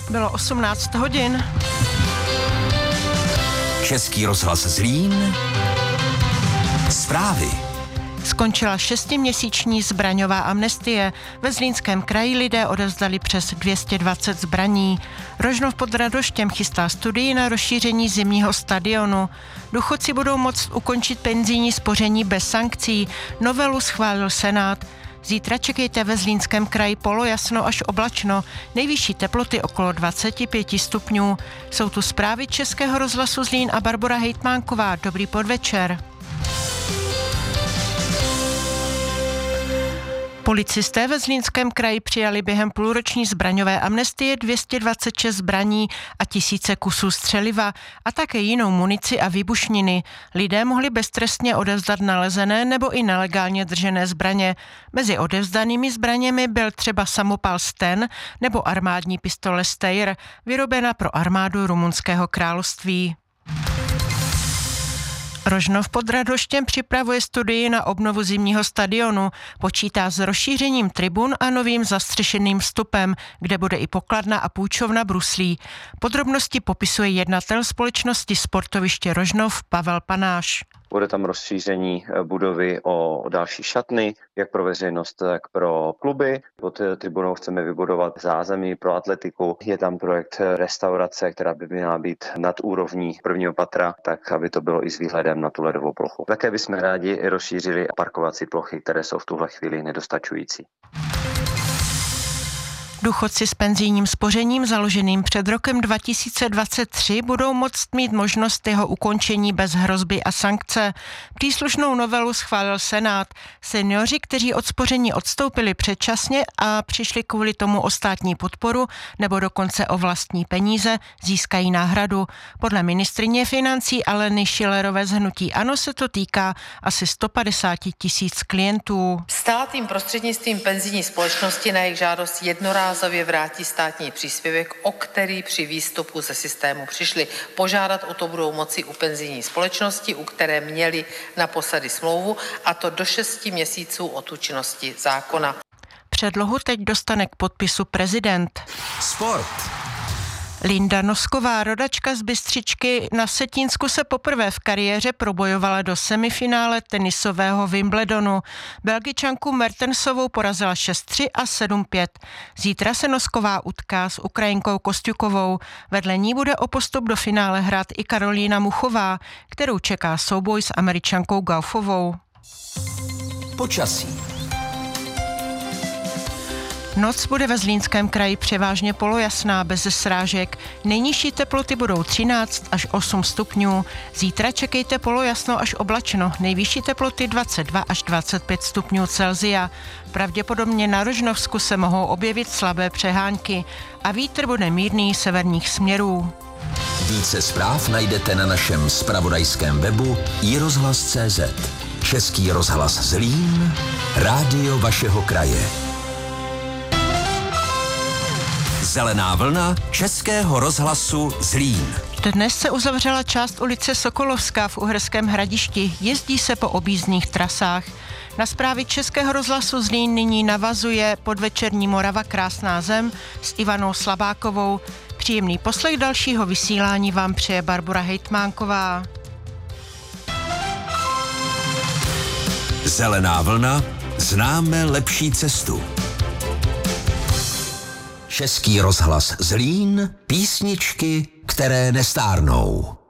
Bylo 18 hodin. Český rozhlas Zlín. Zprávy. Skončila 6měsíční zbraňová amnestie. Ve Zlínském kraji lidé odevzdali přes 220 zbraní. Rožnov pod Radoštěm chystá studii na rozšíření zimního stadionu. Důchodci budou moct ukončit penzijní spoření bez sankcí. Novelu schválil Senát. Zítra čekejte ve Zlínském kraji polojasno až oblačno, nejvyšší teploty okolo 25 stupňů. Jsou tu zprávy Českého rozhlasu Zlín a Barbora Hejtmánková. Dobrý podvečer. Policisté ve Zlínském kraji přijali během půlroční zbraňové amnestie 226 zbraní a tisíce kusů střeliva a také jinou munici a výbušniny. Lidé mohli beztrestně odevzdat nalezené nebo i nelegálně držené zbraně. Mezi odevzdanými zbraněmi byl třeba samopal Sten nebo armádní pistole Steyr, vyrobena pro armádu Rumunského království. Rožnov pod Radoštěm připravuje studii na obnovu zimního stadionu. Počítá s rozšířením tribun a novým zastřešeným vstupem, kde bude i pokladna a půjčovna bruslí. Podrobnosti popisuje jednatel společnosti Sportoviště Rožnov Pavel Panáš. Bude tam rozšíření budovy o další šatny, jak pro veřejnost, tak pro kluby. Pod tribunou chceme vybudovat zázemí pro atletiku. Je tam projekt restaurace, která by měla být nad úrovní prvního patra, tak aby to bylo i s výhledem na tu ledovou plochu. Také bychom rádi rozšířili parkovací plochy, které jsou v tuhle chvíli nedostačující. Důchodci s penzijním spořením založeným před rokem 2023 budou moct mít možnost jeho ukončení bez hrozby a sankce. Příslušnou novelu schválil Senát. Senioři, kteří od spoření odstoupili předčasně a přišli kvůli tomu o státní podporu nebo dokonce o vlastní peníze, získají náhradu. Podle ministryně financí Aleny Schillerové z hnutí ANO se to týká asi 150 000 klientů. Stát jim prostřednictvím penzijní společnosti na jejich žádost jednorázově vrátí státní příspěvek, o který při výstupu ze systému přišli. Požádat o to budou moci u penzijní společnosti, u které měli naposledy smlouvu, a to do 6 měsíců od účinnosti zákona. Předlohu teď dostane k podpisu prezident. Sport. Linda Nosková, rodačka z Bystřičky na Setínsku, se poprvé v kariéře probojovala do semifinále tenisového Wimbledonu. Belgičanku Mertensovou porazila 6-3 a 7-5. Zítra se Nosková utká s Ukrajinkou Kostjukovou. Vedle ní bude o postup do finále hrát i Karolína Muchová, kterou čeká souboj s Američankou Gaufovou. Počasí. Noc bude ve Zlínském kraji převážně polojasná, bez srážek. Nejnižší teploty budou 13 až 8 stupňů. Zítra čekejte polojasno až oblačno. Nejvyšší teploty 22 až 25 stupňů Celsia. Pravděpodobně na Rožnovsku se mohou objevit slabé přehánky a vítr bude mírný severních směrů. Více zpráv najdete na našem zpravodajském webu iRozhlas.cz. Český rozhlas Zlín, rádio vašeho kraje. Zelená vlna Českého rozhlasu Zlín. Dnes se uzavřela část ulice Sokolovská v Uherském Hradišti. Jezdí se po objízdných trasách. Na zprávy Českého rozhlasu Zlín nyní navazuje podvečerní Morava Krásná zem s Ivanou Slabákovou. Příjemný poslech dalšího vysílání vám přeje Barbora Hejtmánková. Zelená vlna, známe lepší cestu. Český rozhlas Zlín, písničky, které nestárnou.